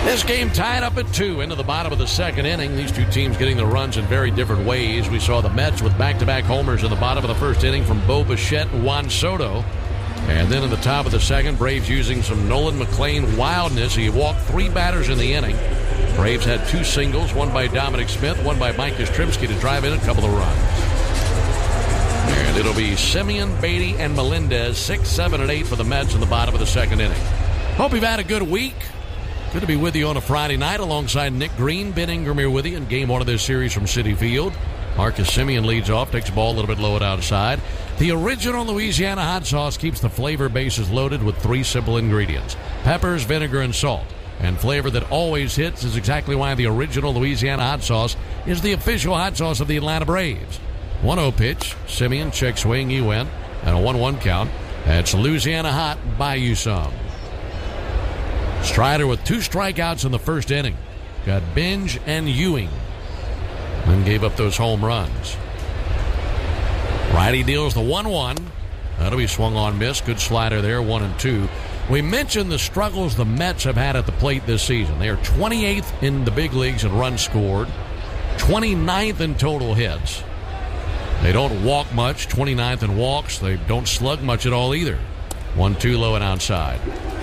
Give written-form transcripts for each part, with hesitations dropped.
This game tied up at 2 into the bottom of the second inning. These two teams getting the runs in very different ways. We saw the Mets with back-to-back homers in the bottom of the first inning from Bo Bichette and Juan Soto. And then in the top of the second, Braves using some Nolan McLean wildness. He walked 3 batters in the inning. Braves had 2 singles, one by Dominic Smith, one by Mike Yastrzemski to drive in a couple of runs. And it'll be Semien, Beatty, and Melendez, 6, 7, and 8 for the Mets in the bottom of the second inning. Hope you've had a good week. Good to be with you on a Friday night alongside Nick Green. Ben Ingram here with you in game 1 of this series from Citi Field. Marcus Semien leads off, takes the ball a little bit low and outside. The original Louisiana hot sauce keeps the flavor bases loaded with 3 simple ingredients: peppers, vinegar, and salt. And flavor that always hits is exactly why the original Louisiana hot sauce is the official hot sauce of the Atlanta Braves. 1-0 pitch. Semien, check swing, he went. And a 1-1 count. That's Louisiana hot, buy you some. Strider with 2 strikeouts in the first inning. Got Binge and Ewing. And gave up those home runs. Righty deals the 1-1. That'll be swung on, miss. Good slider there, 1-2. We mentioned the struggles the Mets have had at the plate this season. They are 28th in the big leagues in runs scored, 29th in total hits. They don't walk much, 29th in walks. They don't slug much at all either. 1-2 low and outside.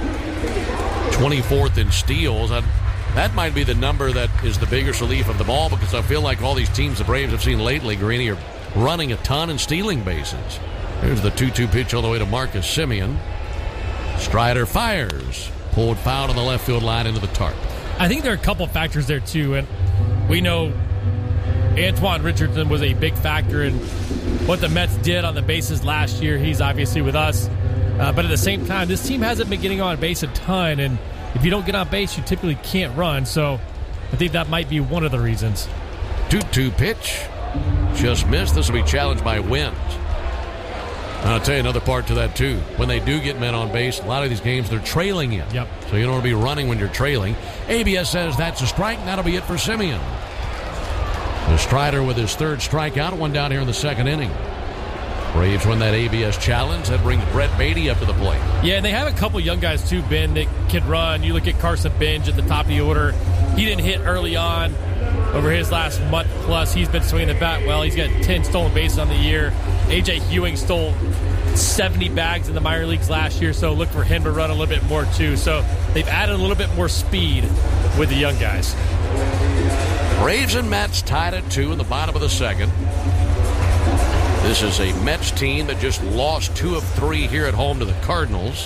24th in steals. That might be the number that is the biggest relief of them all, because I feel like all these teams the Braves have seen lately, Greeny, are running a ton and stealing bases. Here's the 2-2 pitch all the way to Marcus Semien. Strider fires. Pulled foul on the left field line into the tarp. I think there are a couple factors there, too. And we know Antoine Richardson was a big factor in what the Mets did on the bases last year. He's obviously with us. But at the same time, this team hasn't been getting on base a ton. And if you don't get on base, you typically can't run. So I think that might be one of the reasons. 2-2 pitch. Just missed. This will be challenged by Wins. And I'll tell you another part to that, too. When they do get men on base, a lot of these games, they're trailing you. Yep. So you don't want to be running when you're trailing. ABS says that's a strike, and that'll be it for Semien. The Strider with his 3rd strikeout, 1 down here in the second inning. Braves win that ABS challenge. That brings Brett Beatty up to the plate. Yeah, and they have a couple young guys, too, Ben, that can run. You look at Carson Binge at the top of the order. He didn't hit early on. Over his last month plus, he's been swinging the bat well. He's got 10 stolen bases on the year. A.J. Ewing stole 70 bags in the minor leagues last year, so look for him to run a little bit more, too. So they've added a little bit more speed with the young guys. Braves and Mets tied at 2 in the bottom of the second. This is a Mets team that just lost 2 of 3 here at home to the Cardinals.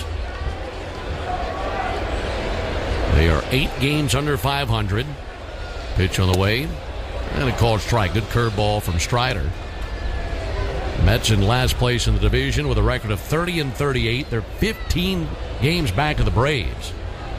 They are 8 games under 500. Pitch on the way. And a called strike. Good curveball from Strider. Mets in last place in the division with a record of 30-38. They're 15 games back of the Braves.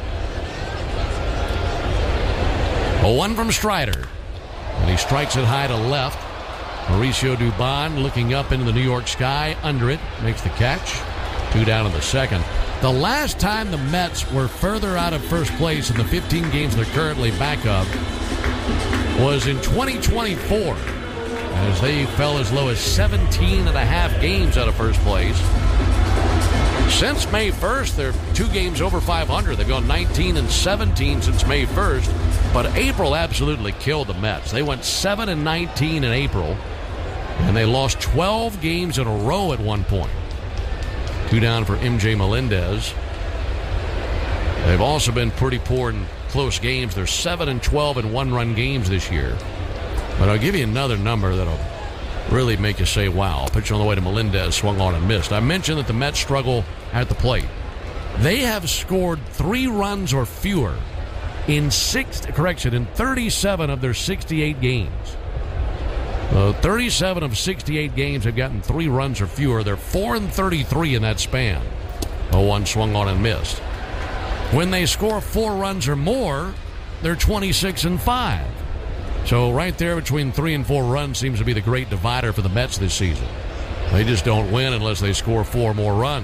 0-1 from Strider. And he strikes it high to left. Mauricio Dubon looking up into the New York sky. Under it. Makes the catch. 2 down in the second. The last time the Mets were further out of first place in the 15 games they're currently back of was in 2024, as they fell as low as 17.5 games out of first place. Since May 1st, they're 2 games over 500. They've gone 19-17 since May 1st, but April absolutely killed the Mets. They went 7-19 in April, and they lost 12 games in a row at one point. 2 down for MJ Melendez. They've also been pretty poor in close games. They're 7-12 in 1-run games this year. But I'll give you another number that'll really make you say, wow. Pitch on the way to Melendez, swung on and missed. I mentioned that the Mets struggle at the plate. They have scored 3 runs or fewer in 37 of their 68 games. 37 of 68 games have gotten 3 runs or fewer. They're 4-33 in that span. 0-1 swung on and missed. When they score 4 runs or more, they're 26-5. So right there between 3 and 4 runs seems to be the great divider for the Mets this season. They just don't win unless they score 4 more runs.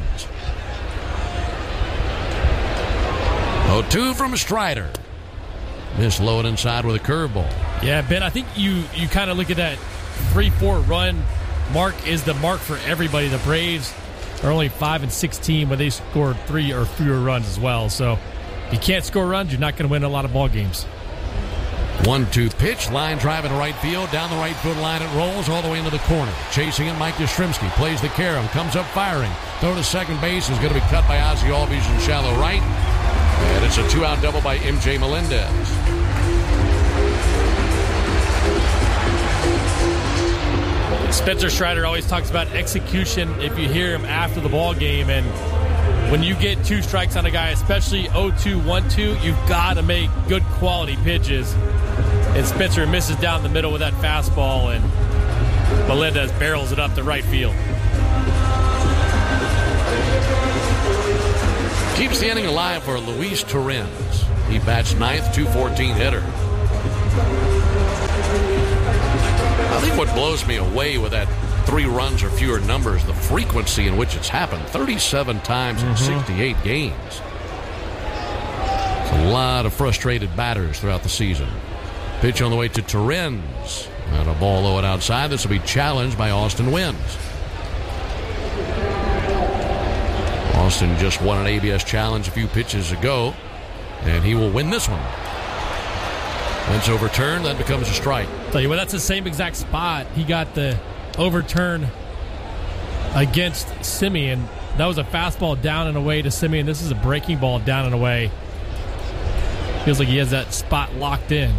0-2 from Strider. Missed low and inside with a curveball. Yeah, Ben, I think you kind of look at that 3-4 run mark is the mark for everybody. The Braves are only 5-16 when they scored 3 or fewer runs as well. So you can't score runs, you're not going to win a lot of ball games. 1-2 pitch, line drive in right field, down the right field line, it rolls all the way into the corner. Chasing it, Mike Yastrzemski plays the carom, comes up firing. Throw to second base is going to be cut by Ozzie Albies in shallow right. And it's a 2-out double by MJ Melendez. Spencer Strider always talks about execution if you hear him after the ball game, and when you get 2 strikes on a guy, especially 0-2, 1-2, you've got to make good quality pitches. And Spencer misses down the middle with that fastball, and Melendez barrels it up to right field. Keeps the inning alive for Luis Torrens. He bats 9th, 214 hitter. I think what blows me away with that 3 runs or fewer numbers, the frequency in which it's happened. 37 times in 68 games. It's a lot of frustrated batters throughout the season. Pitch on the way to Torrens. And a ball low and outside. This will be challenged by Austin Wynns. Austin just won an ABS challenge a few pitches ago, and he will win this one. It's overturned, that becomes a strike. Tell you what, that's the same exact spot he got the overturn against Simeon. That was a fastball down and away to Simeon. This is a breaking ball down and away. Feels like he has that spot locked in.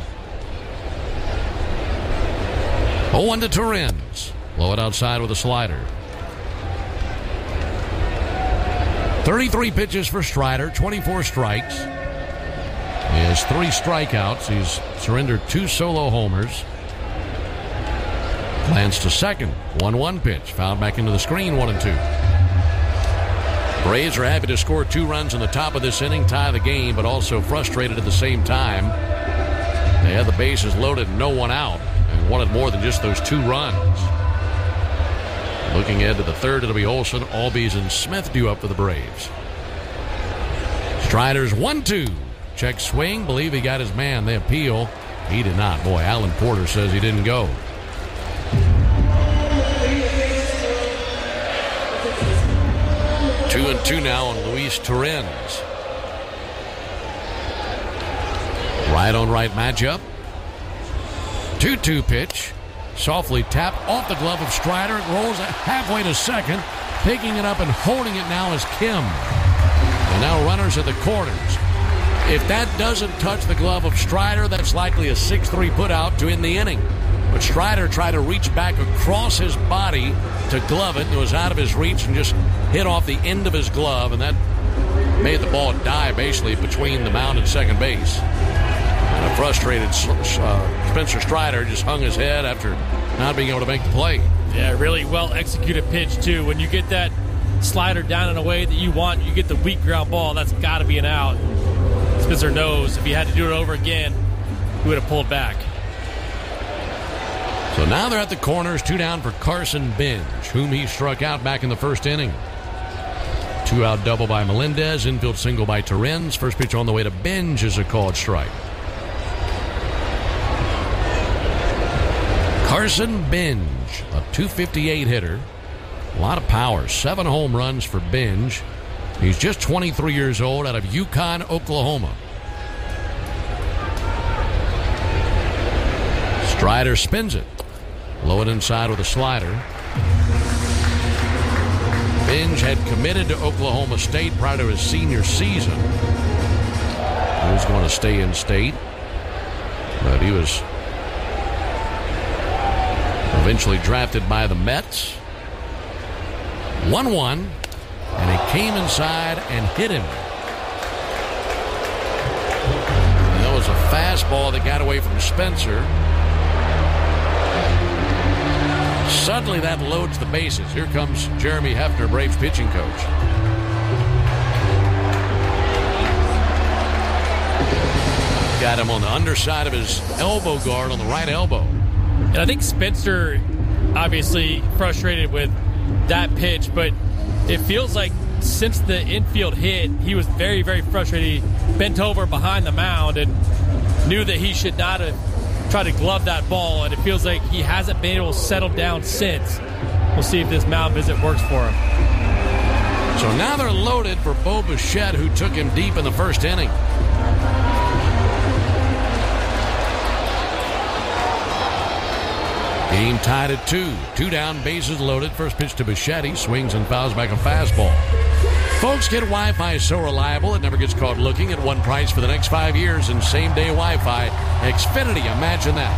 0-1 to Torrens. Blow it outside with a slider. 33 pitches for Strider, 24 strikes. He has 3 strikeouts. He's surrendered 2 solo homers. Glance to second. 1-1 pitch. Fouled back into the screen. 1-2. Braves are happy to score 2 runs in the top of this inning, tie the game, but also frustrated at the same time. They had the bases loaded and no one out, and wanted more than just those 2 runs. Looking ahead to the third, it'll be Olsen, Albies, and Smith due up for the Braves. Strider's 1-2. Check swing. Believe he got his man. They appeal. He did not. Boy, Alan Porter says he didn't go. Two and 2 now on Luis Torrens. Right on right matchup. 2-2 pitch. Softly tapped off the glove of Strider. It rolls halfway to second. Picking it up and holding it now is Kim. And now runners at the corners. If that doesn't touch the glove of Strider, that's likely a 6-3 putout to end the inning. But Strider tried to reach back across his body to glove it. It was out of his reach and just hit off the end of his glove, and that made the ball die basically between the mound and second base. And a frustrated Spencer Strider just hung his head after not being able to make the play. Yeah, really well-executed pitch, too. When you get that slider down in a way that you want, you get the weak ground ball, that's got to be an out. Spencer knows if he had to do it over again, he would have pulled back. So now they're at the corners, 2 down for Carson Benj, whom he struck out back in the first inning. 2-out double by Melendez, infield single by Torrens. First pitch on the way to Benj is a called strike. Carson Benj, a .258 hitter. A lot of power. 7 home runs for Benj. He's just 23 years old, out of Yukon, Oklahoma. Strider spins it. Low it inside with a slider. Benj had committed to Oklahoma State prior to his senior season. He was going to stay in state, but he was eventually drafted by the Mets. 1-1, and he came inside and hit him. And that was a fastball that got away from Spencer. Suddenly that loads the bases. Here comes Jeremy Hefner, Braves pitching coach. Got him on the underside of his elbow guard on the right elbow. And I think Spencer obviously frustrated with that pitch, but it feels like since the infield hit, he was very, very frustrated. He bent over behind the mound and knew that he should not have tried to glove that ball, and it feels like he hasn't been able to settle down since. We'll see if this mound visit works for him. So now they're loaded for Bo Bichette, who took him deep in the first inning. Game tied at 2. 2 down, bases loaded. First pitch to Bichette. He swings and fouls back a fastball. Folks, get Wi-Fi so reliable it never gets caught looking at one price for the next 5 years and same-day Wi-Fi. Xfinity, imagine that.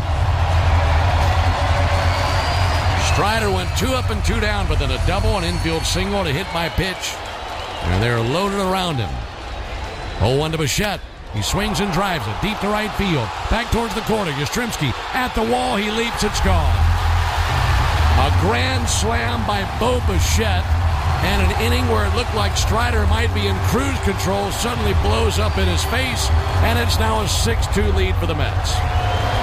Strider went 2 up and 2 down, but then a double, an infield single, and a hit by pitch. And they're loaded around him. 0-1 to Bichette. He swings and drives it deep to right field. Back towards the corner. Yastrzemski at the wall. He leaps. It's gone. A grand slam by Bo Bichette. And an inning where it looked like Strider might be in cruise control suddenly blows up in his face. And it's now a 6-2 lead for the Mets.